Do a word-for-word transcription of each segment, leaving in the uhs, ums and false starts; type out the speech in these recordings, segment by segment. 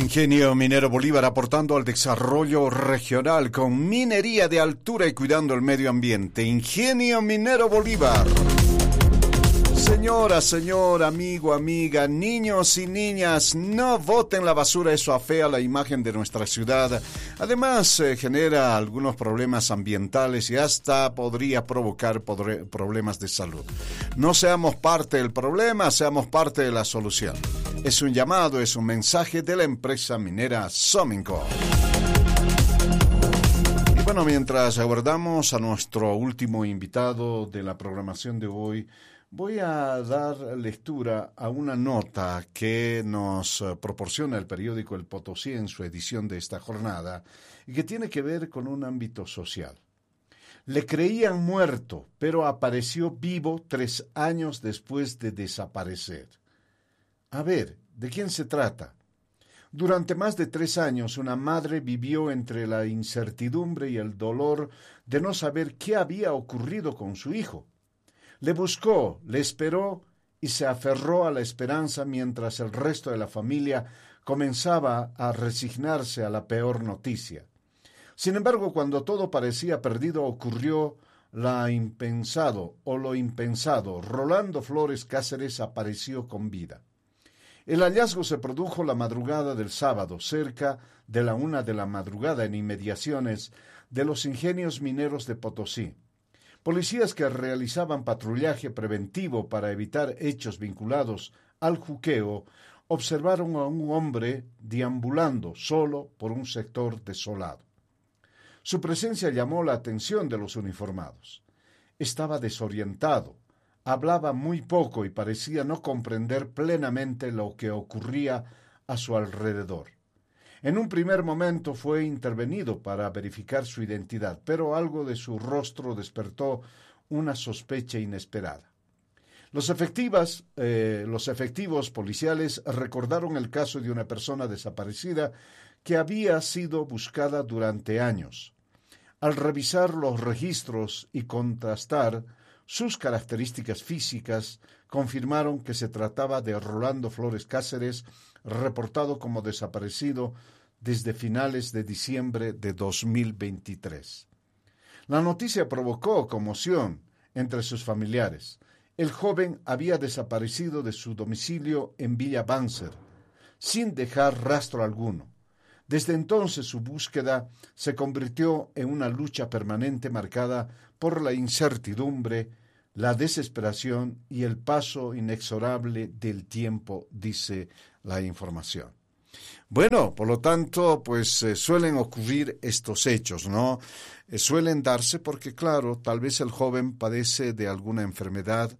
Ingenio Minero Bolívar aportando al desarrollo regional con minería de altura y cuidando el medio ambiente. Ingenio Minero Bolívar. Señora, señor, amigo, amiga, niños y niñas, no boten la basura, eso afea la imagen de nuestra ciudad. Además, eh, genera algunos problemas ambientales y hasta podría provocar podre- problemas de salud. No seamos parte del problema, seamos parte de la solución. Es un llamado, es un mensaje de la empresa minera Sominco. Y bueno, mientras aguardamos a nuestro último invitado de la programación de hoy, voy a dar lectura a una nota que nos proporciona el periódico El Potosí en su edición de esta jornada y que tiene que ver con un ámbito social. Le creían muerto, pero apareció vivo tres años después de desaparecer. A ver, ¿de quién se trata? Durante más de tres años, una madre vivió entre la incertidumbre y el dolor de no saber qué había ocurrido con su hijo. Le buscó, le esperó y se aferró a la esperanza mientras el resto de la familia comenzaba a resignarse a la peor noticia. Sin embargo, cuando todo parecía perdido, ocurrió la impensado o lo impensado. Rolando Flores Cáceres apareció con vida. El hallazgo se produjo la madrugada del sábado, cerca de la una de la madrugada, en inmediaciones de los ingenios mineros de Potosí. Policías que realizaban patrullaje preventivo para evitar hechos vinculados al juqueo observaron a un hombre deambulando solo por un sector desolado. Su presencia llamó la atención de los uniformados. Estaba desorientado, hablaba muy poco y parecía no comprender plenamente lo que ocurría a su alrededor. En un primer momento fue intervenido para verificar su identidad, pero algo de su rostro despertó una sospecha inesperada. Los, efectivas, eh, los efectivos policiales recordaron el caso de una persona desaparecida que había sido buscada durante años. Al revisar los registros y contrastar sus características físicas, confirmaron que se trataba de Rolando Flores Cáceres, reportado como desaparecido desde finales de diciembre de dos mil veintitrés. La noticia provocó conmoción entre sus familiares. El joven había desaparecido de su domicilio en Villa Banzer, sin dejar rastro alguno. Desde entonces su búsqueda se convirtió en una lucha permanente marcada por la incertidumbre, la desesperación y el paso inexorable del tiempo, dice la información. Bueno, por lo tanto, pues eh, suelen ocurrir estos hechos, ¿no? Eh, suelen darse porque, claro, tal vez el joven padece de alguna enfermedad,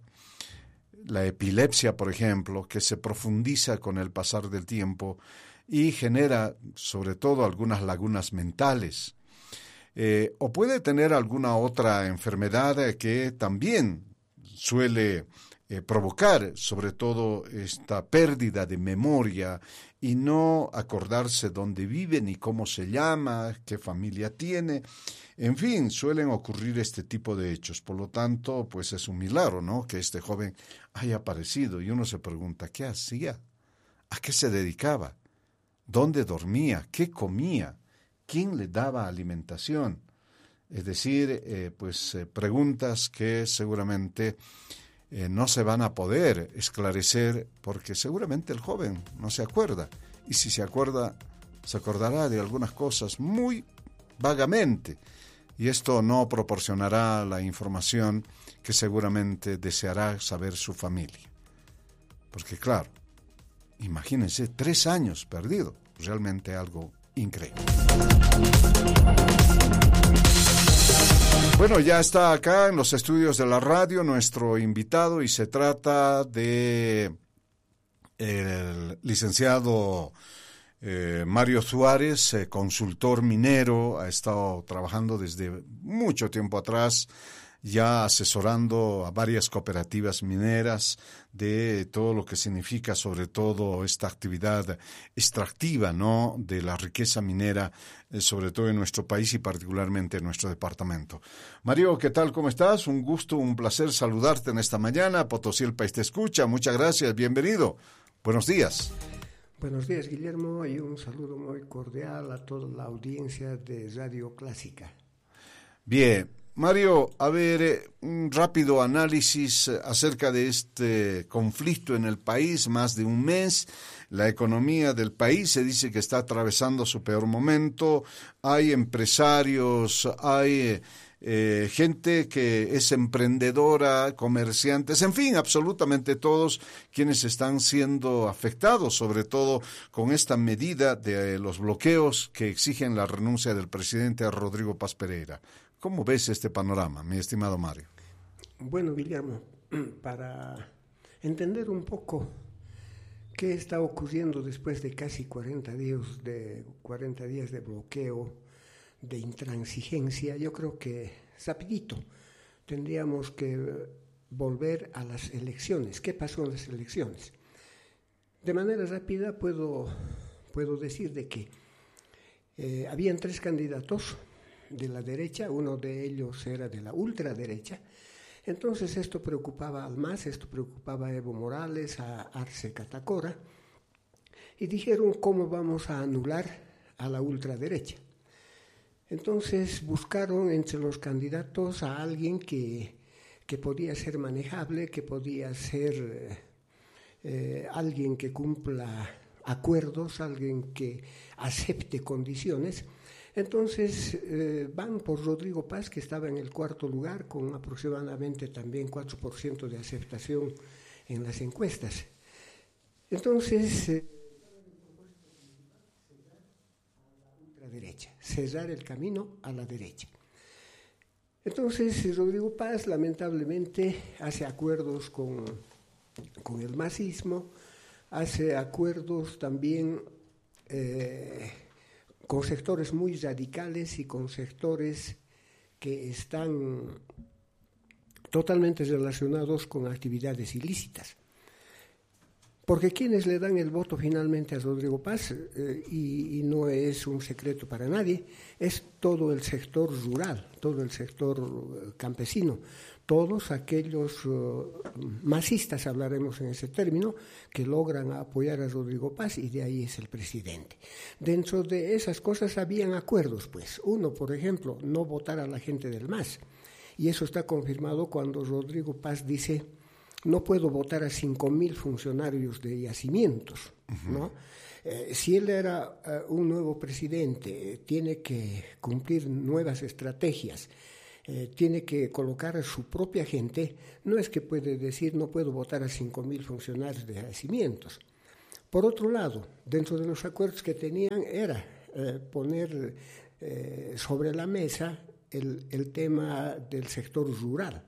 la epilepsia, por ejemplo, que se profundiza con el pasar del tiempo y genera, sobre todo, algunas lagunas mentales. Eh, o puede tener alguna otra enfermedad eh, que también suele eh, provocar, sobre todo, esta pérdida de memoria y no acordarse dónde vive, ni cómo se llama, qué familia tiene. En fin, suelen ocurrir este tipo de hechos. Por lo tanto, pues es un milagro, ¿no?, que este joven haya aparecido. Y uno se pregunta, ¿qué hacía? ¿A qué se dedicaba? ¿Dónde dormía? ¿Qué comía? ¿Quién le daba alimentación? Es decir, eh, pues eh, preguntas que seguramente eh, no se van a poder esclarecer porque seguramente el joven no se acuerda. Y si se acuerda, se acordará de algunas cosas muy vagamente. Y esto no proporcionará la información que seguramente deseará saber su familia. Porque claro, imagínense, tres años perdido, realmente algo increíble. Bueno, ya está acá en los estudios de la radio nuestro invitado y se trata de el licenciado eh, Mario Suárez, eh, consultor minero, ha estado trabajando desde mucho tiempo atrás, ya asesorando a varias cooperativas mineras de todo lo que significa sobre todo esta actividad extractiva, ¿no?, de la riqueza minera, eh, sobre todo en nuestro país y particularmente en nuestro departamento. Mario, ¿qué tal? ¿Cómo estás? Un gusto, un placer saludarte en esta mañana. Potosí, el país te escucha. Muchas gracias, bienvenido. Buenos días. Buenos días, Guillermo, y un saludo muy cordial a toda la audiencia de Radio Clásica. Bien, Mario, a ver, un rápido análisis acerca de este conflicto en el país, más de un mes. La economía del país se dice que está atravesando su peor momento. Hay empresarios, hay eh, gente que es emprendedora, comerciantes, en fin, absolutamente todos quienes están siendo afectados, sobre todo con esta medida de los bloqueos que exigen la renuncia del presidente Rodrigo Paz Pereira. ¿Cómo ves este panorama, mi estimado Mario? Bueno, Guillermo, para entender un poco qué está ocurriendo después de casi cuarenta días de, cuarenta días de bloqueo, de intransigencia, yo creo que rapidito tendríamos que volver a las elecciones. ¿Qué pasó en las elecciones? De manera rápida puedo, puedo decir de que eh, habían tres candidatos de la derecha, uno de ellos era de la ultraderecha. Entonces esto preocupaba al M A S, esto preocupaba a Evo Morales, a Arce Catacora, y dijeron cómo vamos a anular a la ultraderecha. Entonces buscaron entre los candidatos a alguien que, que podía ser manejable, que podía ser eh, alguien que cumpla acuerdos, alguien que acepte condiciones. Entonces eh, van por Rodrigo Paz, que estaba en el cuarto lugar, con aproximadamente también cuatro por ciento de aceptación en las encuestas. Entonces, eh, derecha, cerrar el camino a la derecha. Entonces, Rodrigo Paz lamentablemente hace acuerdos con, con el masismo, hace acuerdos también eh, con sectores muy radicales y con sectores que están totalmente relacionados con actividades ilícitas. Porque quienes le dan el voto finalmente a Rodrigo Paz, eh, y, y no es un secreto para nadie, es todo el sector rural, todo el sector uh, campesino, todos aquellos uh, masistas, hablaremos en ese término, que logran apoyar a Rodrigo Paz, y de ahí es el presidente. Dentro de esas cosas habían acuerdos, pues. Uno, por ejemplo, no votar a la gente del M A S, y eso está confirmado cuando Rodrigo Paz dice: no puedo votar a cinco mil funcionarios de yacimientos, uh-huh. ¿no? Eh, si él era uh, un nuevo presidente, eh, tiene que cumplir nuevas estrategias, eh, tiene que colocar a su propia gente, no es que puede decir no puedo votar a cinco mil funcionarios de yacimientos. Por otro lado, dentro de los acuerdos que tenían era eh, poner eh, sobre la mesa el, el tema del sector rural.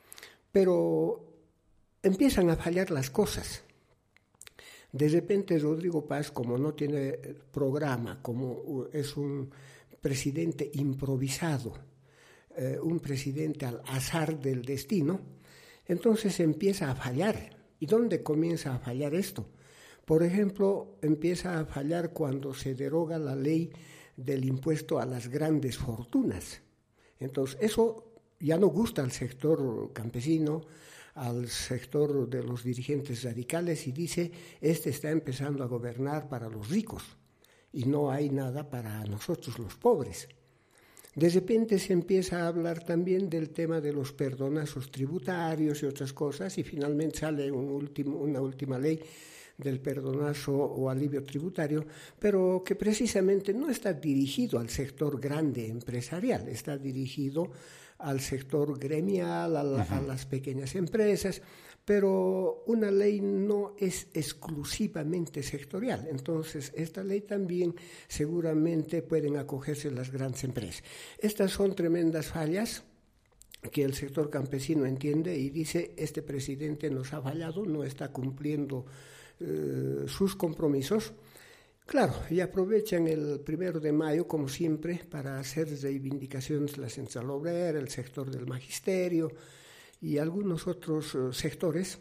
Pero empiezan a fallar las cosas. De repente Rodrigo Paz, como no tiene programa, como es un presidente improvisado, eh, un presidente al azar del destino, entonces empieza a fallar. ¿Y dónde comienza a fallar esto? Por ejemplo, empieza a fallar cuando se deroga la ley del impuesto a las grandes fortunas. Entonces, eso ya no gusta al sector campesino, al sector de los dirigentes radicales, y dice, este está empezando a gobernar para los ricos y no hay nada para nosotros los pobres. De repente se empieza a hablar también del tema de los perdonazos tributarios y otras cosas, y finalmente sale un último, una última ley del perdonazo o alivio tributario, pero que precisamente no está dirigido al sector grande empresarial, está dirigido al sector gremial, a, la, uh-huh. a las pequeñas empresas, pero una ley no es exclusivamente sectorial. Entonces, esta ley también seguramente pueden acogerse las grandes empresas. Estas son tremendas fallas que el sector campesino entiende y dice, este presidente nos ha fallado, no está cumpliendo eh, sus compromisos. Claro, y aprovechan el primero de mayo, como siempre, para hacer reivindicaciones la central obrera, el sector del magisterio y algunos otros uh, sectores,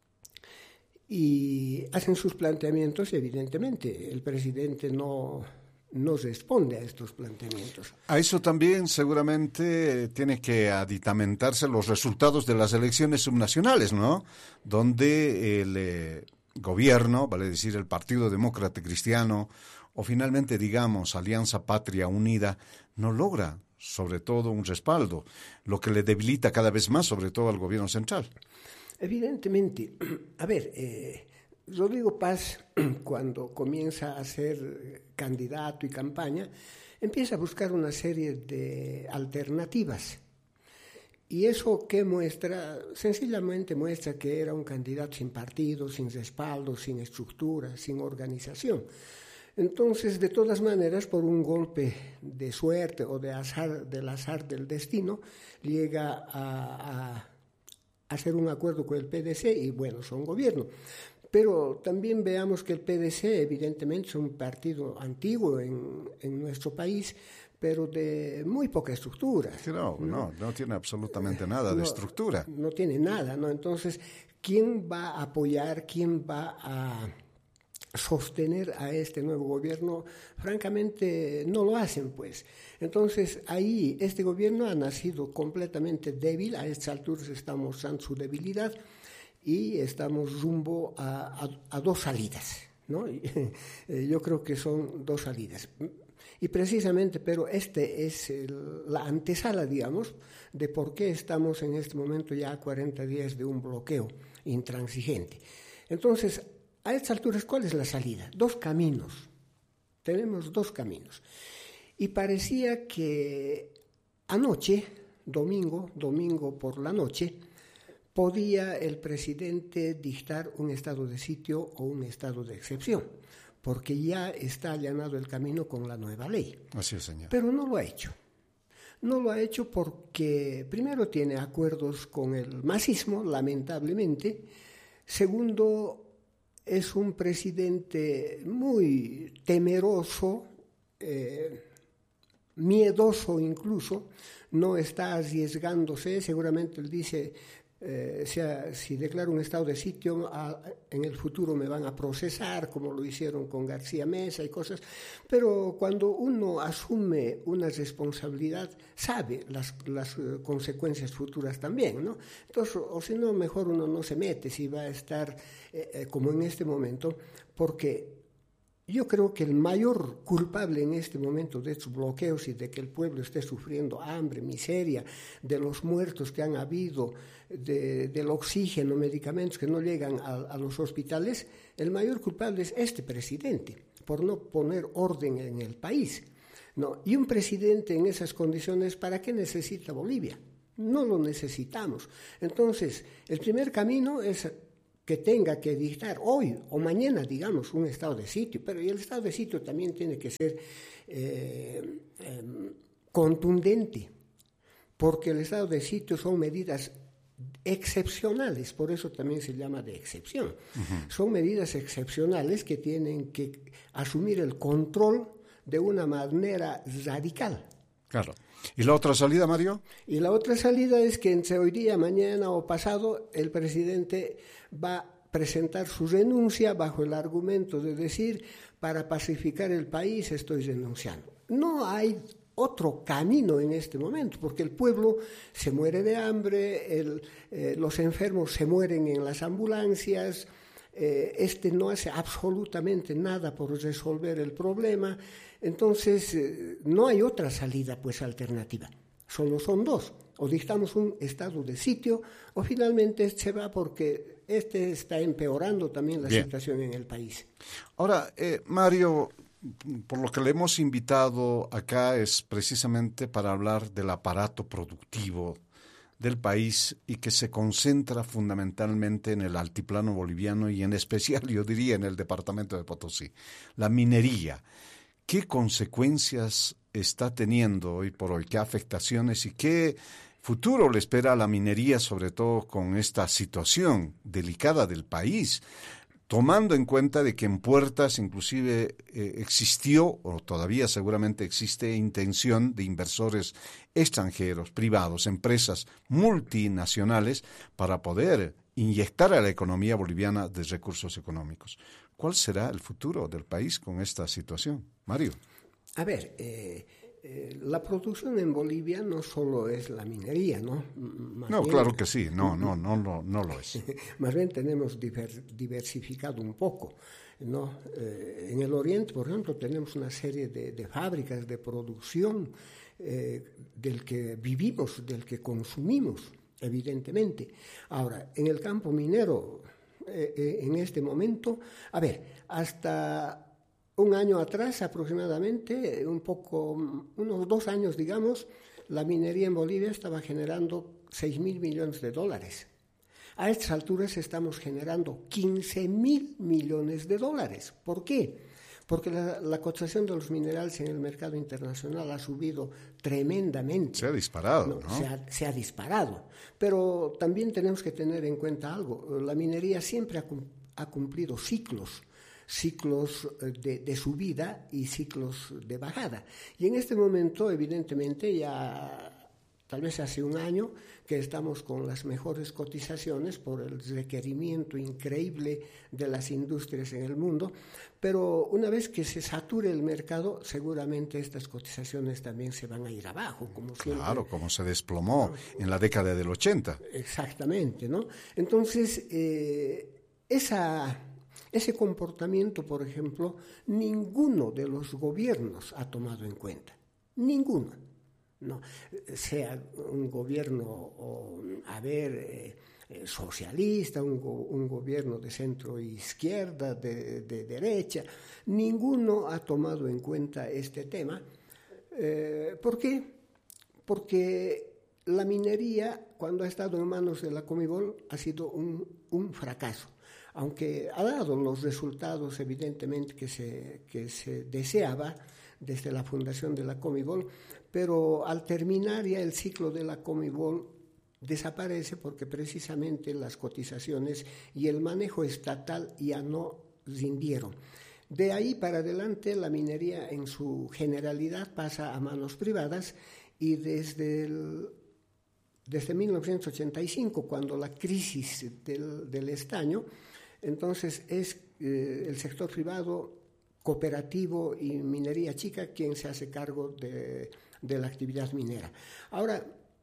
y hacen sus planteamientos, y evidentemente el presidente no, no responde a estos planteamientos. A eso también seguramente tiene que aditamentarse los resultados de las elecciones subnacionales, ¿no? Donde el... Eh... gobierno, vale decir el Partido Demócrata Cristiano, o finalmente, digamos, Alianza Patria Unida, no logra, sobre todo, un respaldo, lo que le debilita cada vez más, sobre todo, al gobierno central. Evidentemente, a ver, eh, Rodrigo Paz, cuando comienza a ser candidato y campaña, empieza a buscar una serie de alternativas. Y eso que muestra, sencillamente muestra que era un candidato sin partido, sin respaldo, sin estructura, sin organización. Entonces, de todas maneras, por un golpe de suerte o de azar, del azar del destino, llega a, a hacer un acuerdo con el P D C y, bueno, son gobierno. Pero también veamos que el P D C, evidentemente, es un partido antiguo en, en nuestro país, pero de muy poca estructura. No, no, no, no tiene absolutamente nada de no, estructura. No tiene nada, ¿no? Entonces, ¿quién va a apoyar, quién va a sostener a este nuevo gobierno? Francamente, no lo hacen, pues. Entonces, ahí este gobierno ha nacido completamente débil. A estas alturas está mostrando su debilidad y estamos rumbo a, a, a dos salidas, ¿no? Yo creo que son dos salidas. Y precisamente, pero este es el, la antesala, digamos, de por qué estamos en este momento ya a cuarenta días de un bloqueo intransigente. Entonces, a estas alturas, ¿cuál es la salida? Dos caminos. Tenemos dos caminos. Y parecía que anoche, domingo, domingo por la noche, podía el presidente dictar un estado de sitio o un estado de excepción, porque ya está allanado el camino con la nueva ley. Así es, señor. Pero no lo ha hecho. No lo ha hecho porque, primero, tiene acuerdos con el masismo, lamentablemente. Segundo, es un presidente muy temeroso, eh, miedoso incluso, no está arriesgándose. Seguramente él dice, eh, sea, si declaro un estado de sitio, a, en el futuro me van a procesar, como lo hicieron con García Mesa y cosas. Pero cuando uno asume una responsabilidad, sabe las, las uh, consecuencias futuras también, ¿no? Entonces, o si no, mejor uno no se mete si va a estar eh, eh, como en este momento, porque yo creo que el mayor culpable en este momento de estos bloqueos y de que el pueblo esté sufriendo hambre, miseria, de los muertos que han habido, de, del oxígeno, medicamentos que no llegan a, a los hospitales, el mayor culpable es este presidente, por no poner orden en el país, ¿no? Y un presidente en esas condiciones, ¿para qué necesita Bolivia? No lo necesitamos. Entonces, el primer camino es que tenga que dictar hoy o mañana, digamos, un estado de sitio, pero y el estado de sitio también tiene que ser eh, eh, contundente, porque el estado de sitio son medidas excepcionales, por eso también se llama de excepción. Uh-huh. Son medidas excepcionales que tienen que asumir el control de una manera radical. Claro. ¿Y la otra salida, Mario? Y la otra salida es que entre hoy día, mañana o pasado, el presidente va a presentar su renuncia bajo el argumento de decir, para pacificar el país estoy renunciando. No hay otro camino en este momento, porque el pueblo se muere de hambre, el, eh, los enfermos se mueren en las ambulancias, eh, este no hace absolutamente nada por resolver el problema. Entonces, eh, no hay otra salida, pues, alternativa. Solo son dos. O dictamos un estado de sitio, o finalmente se va porque este está empeorando también la Bien. situación en el país. Ahora, eh, Mario, por lo que le hemos invitado acá es precisamente para hablar del aparato productivo del país y que se concentra fundamentalmente en el altiplano boliviano y en especial, yo diría, en el departamento de Potosí, la minería. ¿Qué consecuencias está teniendo hoy por hoy? ¿Qué afectaciones y qué futuro le espera a la minería, sobre todo con esta situación delicada del país? Tomando en cuenta de que en Puertas inclusive eh, existió, o todavía seguramente existe, intención de inversores extranjeros, privados, empresas multinacionales para poder inyectar a la economía boliviana de recursos económicos. ¿Cuál será el futuro del país con esta situación? Mario. A ver, eh, eh, la producción en Bolivia no solo es la minería, ¿no? Más no, bien, claro que sí, no, no, no, no, no lo es. Más bien tenemos diver, diversificado un poco, ¿no? Eh, en el oriente, por ejemplo, tenemos una serie de, de fábricas de producción eh, del que vivimos, del que consumimos, evidentemente. Ahora, en el campo minero, eh, eh, en este momento, a ver, hasta un año atrás aproximadamente, un poco, unos dos años, digamos, la minería en Bolivia estaba generando seis mil millones de dólares. A estas alturas estamos generando quince mil millones de dólares. ¿Por qué? Porque la, la cotización de los minerales en el mercado internacional ha subido tremendamente. Se ha disparado, ¿no? ¿no? Se, ha, se ha disparado. Pero también tenemos que tener en cuenta algo. La minería siempre ha, ha cumplido ciclos. ciclos de, de subida y ciclos de bajada. Y en este momento, evidentemente, ya tal vez hace un año que estamos con las mejores cotizaciones por el requerimiento increíble de las industrias en el mundo, pero una vez que se sature el mercado, seguramente estas cotizaciones también se van a ir abajo, como siempre. Claro, como se desplomó en la década del ochenta. Exactamente, ¿no? Entonces, eh, esa... Ese comportamiento, por ejemplo, ninguno de los gobiernos ha tomado en cuenta. Ninguno. No, sea un gobierno, o, a ver, eh, socialista, un, go, un gobierno de centro izquierda, de, de derecha, ninguno ha tomado en cuenta este tema. Eh, ¿Por qué? Porque la minería, cuando ha estado en manos de la Comibol, ha sido un, un fracaso. Aunque ha dado los resultados evidentemente que se, que se deseaba desde la fundación de la Comibol, pero al terminar ya el ciclo de la Comibol desaparece porque precisamente las cotizaciones y el manejo estatal ya no rindieron. De ahí para adelante la minería en su generalidad pasa a manos privadas y desde el Desde mil novecientos ochenta y cinco, cuando la crisis del, del estaño, entonces es eh, el sector privado, cooperativo y minería chica quien se hace cargo de, de la actividad minera. Ahora,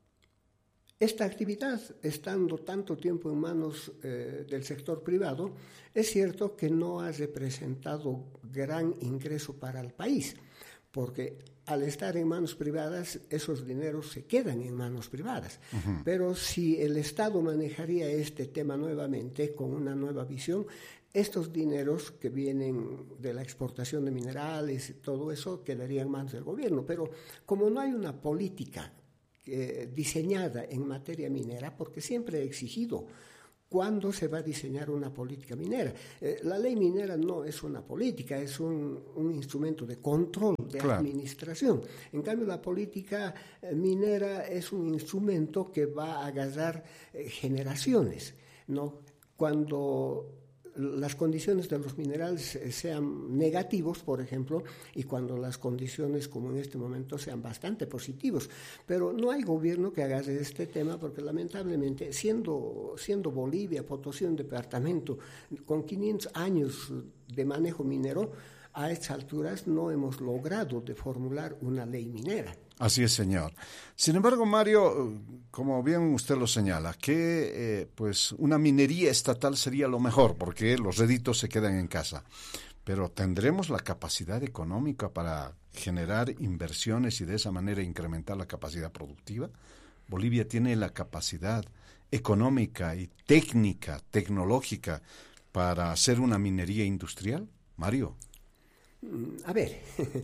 esta actividad, estando tanto tiempo en manos eh, del sector privado, es cierto que no ha representado gran ingreso para el país, porque al estar en manos privadas, esos dineros se quedan en manos privadas. Uh-huh. Pero si el Estado manejaría este tema nuevamente, con una nueva visión, estos dineros que vienen de la exportación de minerales y todo eso quedarían en manos del gobierno. Pero como no hay una política eh, diseñada en materia minera, porque siempre he exigido ¿cuándo se va a diseñar una política minera? Eh, la ley minera no es una política, es un, un instrumento de control, de claro. administración. En cambio, la política eh, minera es un instrumento que va a agarrar eh, generaciones, ¿no? Cuando las condiciones de los minerales sean negativos, por ejemplo, y cuando las condiciones, como en este momento, sean bastante positivos. Pero no hay gobierno que agarre este tema porque, lamentablemente, siendo, siendo Bolivia, Potosí, un departamento con quinientos años de manejo minero, a estas alturas no hemos logrado de formular una ley minera. Así es, señor. Sin embargo, Mario, como bien usted lo señala, que eh, pues una minería estatal sería lo mejor, porque los réditos se quedan en casa. Pero ¿tendremos la capacidad económica para generar inversiones y de esa manera incrementar la capacidad productiva? Bolivia tiene la capacidad económica y técnica, tecnológica, para hacer una minería industrial, Mario. A ver,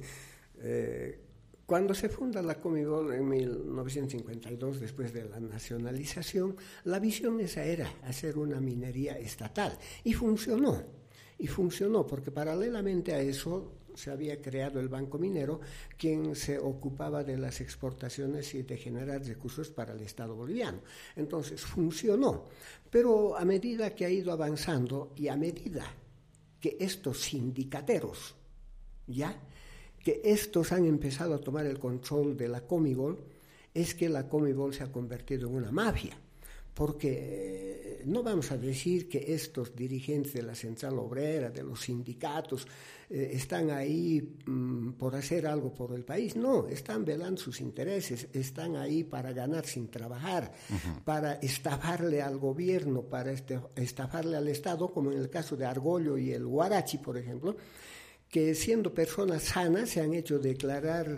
eh, cuando se funda la Comibol en mil novecientos cincuenta y dos, después de la nacionalización, la visión esa era hacer una minería estatal y funcionó, y funcionó porque paralelamente a eso se había creado el Banco Minero, quien se ocupaba de las exportaciones y de generar recursos para el Estado boliviano. Entonces funcionó, pero a medida que ha ido avanzando y a medida que estos sindicateros, ya, que estos han empezado a tomar el control de la Comibol, es que la Comibol se ha convertido en una mafia, porque no vamos a decir que estos dirigentes de la Central Obrera, de los sindicatos, eh, están ahí mm, por hacer algo por el país. No, están velando sus intereses, están ahí para ganar sin trabajar, uh-huh. para estafarle al gobierno, para este, estafarle al Estado, como en el caso de Argollo y el Huarachi, por ejemplo, que siendo personas sanas se han hecho declarar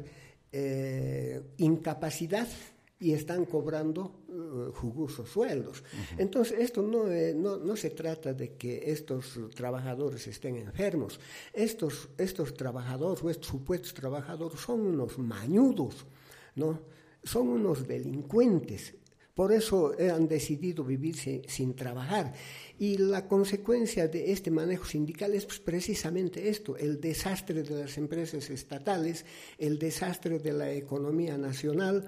eh, incapacidad y están cobrando uh, jugosos sueldos. Uh-huh. Entonces, esto no, eh, no, no se trata de que estos trabajadores estén enfermos. Estos, estos trabajadores o estos supuestos trabajadores son unos mañudos, ¿no? Son unos delincuentes. Por eso han decidido vivir sin, sin trabajar. Y la consecuencia de este manejo sindical es pues, precisamente esto, el desastre de las empresas estatales, el desastre de la economía nacional.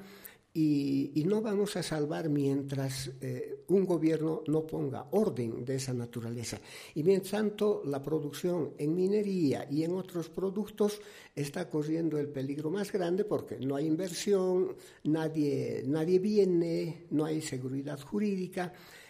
Y, y no vamos a salvar mientras eh, un gobierno no ponga orden de esa naturaleza. Y mientras tanto, la producción en minería y en otros productos está corriendo el peligro más grande porque no hay inversión, nadie, nadie viene, no hay seguridad jurídica.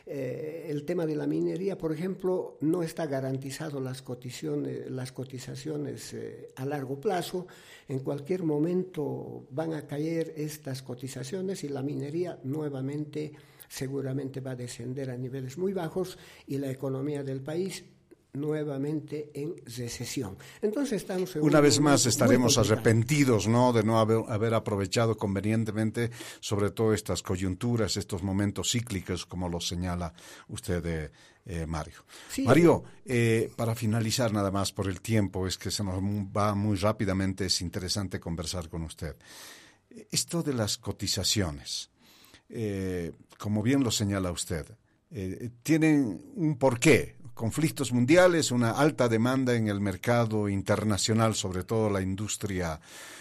Eh, el tema de la minería, por ejemplo, no está garantizado las cotizaciones, las cotizaciones eh, a largo plazo. En cualquier momento van a caer estas cotizaciones y la minería nuevamente seguramente va a descender a niveles muy bajos y la economía del país nuevamente en recesión. Entonces estamos en una vez más estaremos arrepentidos, ¿no?, de no haber, haber aprovechado convenientemente sobre todo estas coyunturas, estos momentos cíclicos, como lo señala usted, eh, eh, Mario. Sí. Mario, eh, para finalizar nada más por el tiempo, es que se nos va muy rápidamente, es interesante conversar con usted. Esto de las cotizaciones, eh, como bien lo señala usted, eh, tienen un porqué. Conflictos mundiales, una alta demanda en el mercado internacional, sobre todo la industria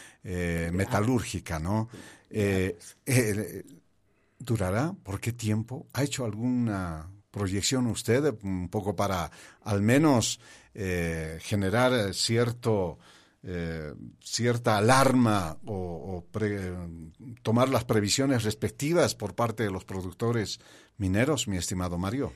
eh, metalúrgica, ¿no? Eh, eh, ¿Durará? ¿Por qué tiempo? ¿Ha hecho alguna proyección usted un poco para al menos eh, generar cierto eh, cierta alarma o, o pre, tomar las previsiones respectivas por parte de los productores mineros, mi estimado Mario?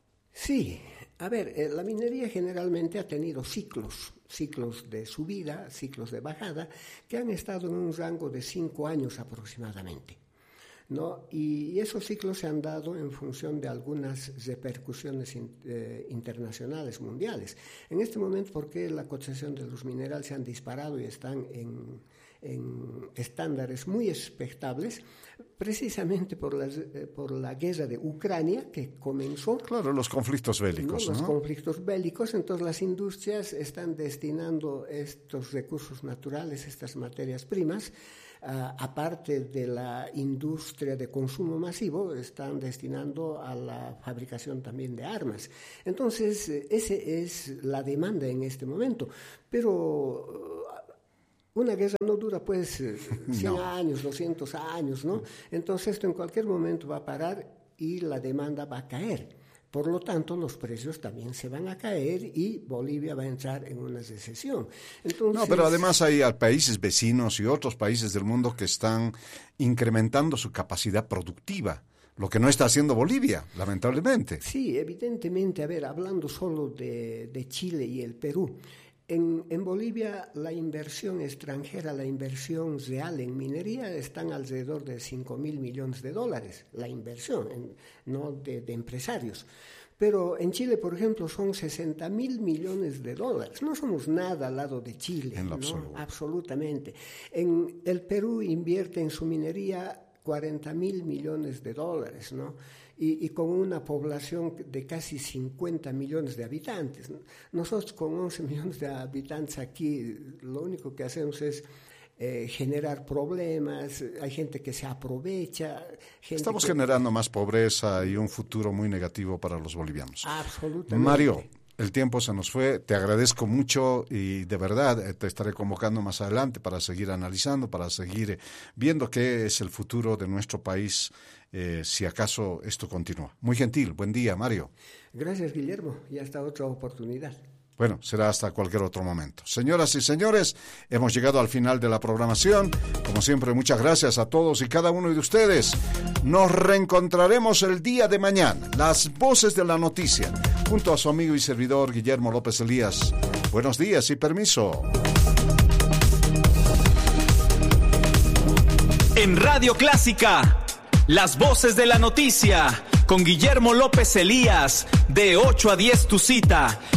Sí. A ver, eh, la minería generalmente ha tenido ciclos, ciclos de subida, ciclos de bajada, que han estado en un rango de cinco años aproximadamente, ¿no? Y esos ciclos se han dado en función de algunas repercusiones in, eh, internacionales, mundiales. En este momento, porque la cotización de los minerales se han disparado y están en, en estándares muy expectables, precisamente por la, por la guerra de Ucrania que comenzó. Claro, los conflictos bélicos. ¿no? Los ¿no? conflictos bélicos, entonces las industrias están destinando estos recursos naturales, estas materias primas, uh, aparte de la industria de consumo masivo, están destinando a la fabricación también de armas. Entonces, esa es la demanda en este momento. Pero una guerra no dura pues cien no. años, doscientos años, ¿no? Entonces esto en cualquier momento va a parar y la demanda va a caer. Por lo tanto, los precios también se van a caer y Bolivia va a entrar en una recesión. Entonces, no, pero además hay países vecinos y otros países del mundo que están incrementando su capacidad productiva, lo que no está haciendo Bolivia, lamentablemente. Sí, evidentemente. A ver, hablando solo de, de Chile y el Perú, En, en Bolivia la inversión extranjera, la inversión real en minería están alrededor de cinco mil millones de dólares, la inversión, en, no de, de empresarios. Pero en Chile, por ejemplo, son sesenta mil millones de dólares. No somos nada al lado de Chile. En lo ¿no? absoluto. Absolutamente. En el Perú invierte en su minería cuarenta mil millones de dólares, ¿no? Y, y con una población de casi cincuenta millones de habitantes. Nosotros con once millones de habitantes aquí, lo único que hacemos es eh, generar problemas, hay gente que se aprovecha. Gente Estamos que... generando más pobreza y un futuro muy negativo para los bolivianos. Absolutamente. Mario, el tiempo se nos fue, te agradezco mucho y de verdad te estaré convocando más adelante para seguir analizando, para seguir viendo qué es el futuro de nuestro país, eh, si acaso esto continúa. Muy gentil, buen día, Mario. Gracias, Guillermo, y hasta otra oportunidad. bueno, será hasta cualquier otro momento. Señoras y señores, hemos llegado al final de la programación. Como siempre, muchas gracias a todos y cada uno de ustedes. Nos reencontraremos el día de mañana. Las voces de la noticia, junto a su amigo y servidor Guillermo López Elías. Buenos días y permiso. En Radio Clásica, las voces de la noticia, con Guillermo López Elías, de ocho a diez tu cita,